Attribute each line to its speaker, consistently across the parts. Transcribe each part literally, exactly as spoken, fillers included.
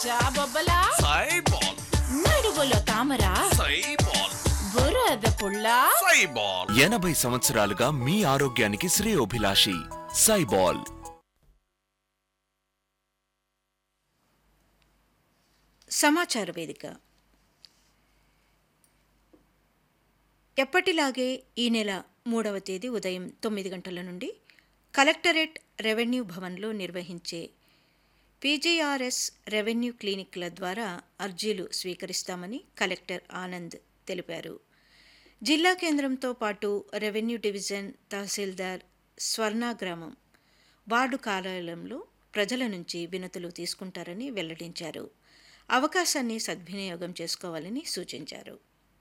Speaker 1: జాబొబ్బలా
Speaker 2: సైబాల్
Speaker 1: నడువులో తామర
Speaker 2: సైబాల్
Speaker 1: బురద పుల్ల
Speaker 2: సైబాల్
Speaker 3: ఎనభై సంవత్సరాలుగా మీ ఆరోగ్యానికి శ్రేయోభిలాషి సైబాల్.
Speaker 4: సమాచార వేదిక ఎప్పటిలాగే ఈ నెల మూడవ తేదీ ఉదయం తొమ్మిది గంటల నుండి కలెక్టరేట్ రెవెన్యూ భవన్లో నిర్వహించే పీజీఆర్ఎస్ రెవెన్యూ క్లినిక్ల ద్వారా అర్జీలు స్వీకరిస్తామని కలెక్టర్ ఆనంద్ తెలిపారు. జిల్లా కేంద్రంతో పాటు రెవెన్యూ డివిజన్, తహసీల్దార్, స్వర్ణాగ్రామం వార్డు కార్యాలయంలో ప్రజల నుంచి వినతులు తీసుకుంటారని వెల్లడించారు. అవకాశాన్ని సద్వినియోగం చేసుకోవాలని సూచించారు.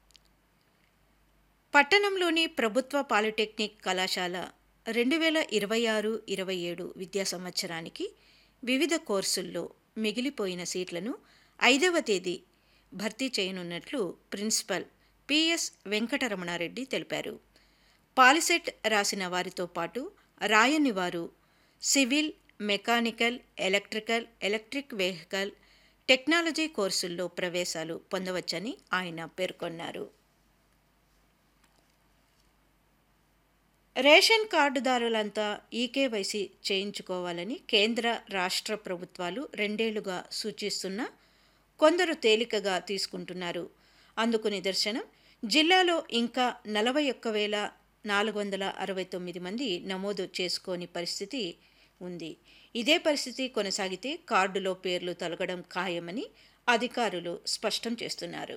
Speaker 4: పట్టణంలోని ప్రభుత్వ పాలిటెక్నిక్ కళాశాల రెండు వేల ఇరవై ఆరు ఇరవై ఏడు విద్యా సంవత్సరానికి వివిధ కోర్సుల్లో మిగిలిపోయిన సీట్లను ఐదవ తేదీ భర్తీ చేయనున్నట్లు ప్రిన్సిపల్ పిఎస్ వెంకటరమణారెడ్డి తెలిపారు. పాలిసెట్ రాసిన వారితో పాటు రాయని వారు civil, mechanical, electrical, electric vehicle, technology కోర్సుల్లో ప్రవేశాలు పొందవచ్చని ఆయన పేర్కొన్నారు. రేషన్ కార్డుదారులంతా ఈకేవైసీ చేయించుకోవాలని కేంద్ర, రాష్ట్ర ప్రభుత్వాలు రెండేళ్లుగా సూచిస్తున్నా కొందరు తేలికగా తీసుకుంటున్నారు. అందుకు నిదర్శనం జిల్లాలో ఇంకా నలభై ఒక్క వేల నాలుగు వందల అరవై తొమ్మిది మంది నమోదు చేసుకోని పరిస్థితి ఉంది. ఇదే పరిస్థితి కొనసాగితే కార్డులో పేర్లు తొలగడం ఖాయమని అధికారులు స్పష్టం చేస్తున్నారు.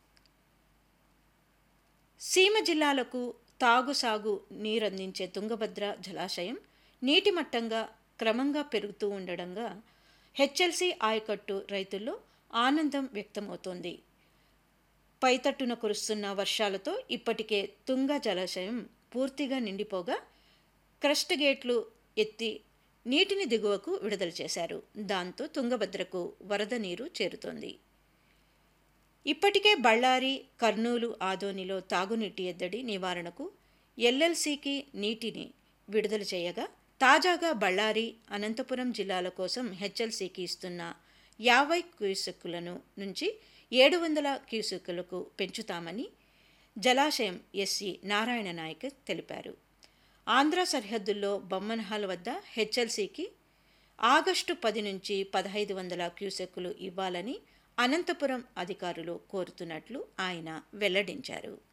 Speaker 4: సీమ జిల్లాలకు తాగు సాగు నీరందించే తుంగభద్ర జలాశయం నీటి మట్టంగా క్రమంగా పెరుగుతూ ఉండడంగా హెచ్ఎల్సీ ఆయకట్టు రైతుల్లో ఆనందం వ్యక్తమవుతోంది. పైతట్టున కురుస్తున్న వర్షాలతో ఇప్పటికే తుంగ జలాశయం పూర్తిగా నిండిపోగా క్రస్ట్ గేట్లు ఎత్తి నీటిని దిగువకు విడుదల చేశారు. దాంతో తుంగభద్రకు వరద నీరు చేరుతోంది. ఇప్పటికే బళ్ళారి, కర్నూలు, ఆదోనిలో తాగునీటి ఎద్దడి నివారణకు ఎల్ఎల్సీకి నీటిని విడుదల చేయగా తాజాగా బళ్ళారి, అనంతపురం జిల్లాల కోసం హెచ్ఎల్సీకి ఇస్తున్న యాభై క్యూసెక్కులను నుంచి ఏడు వందల క్యూసెక్కులకు పెంచుతామని జలాశయం ఎస్సీ నారాయణ నాయక్ తెలిపారు. ఆంధ్ర సరిహద్దుల్లో బొమ్మన్హాల్ వద్ద హెచ్ఎల్సీకి ఆగస్టు పది నుంచి పదహైదు వందల క్యూసెక్కులు ఇవ్వాలని అనంతపురం అధికారులు కోరుతున్నట్లు ఆయన వెల్లడించారు.